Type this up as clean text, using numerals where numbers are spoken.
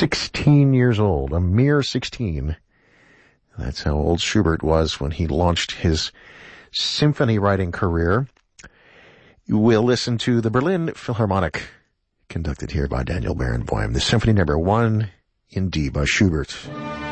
16 years old, a mere 16. That's how old Schubert was when he launched his symphony writing career. We'll listen to the Berlin Philharmonic, conducted here by Daniel Barenboim, the Symphony No. 1 in D by Schubert.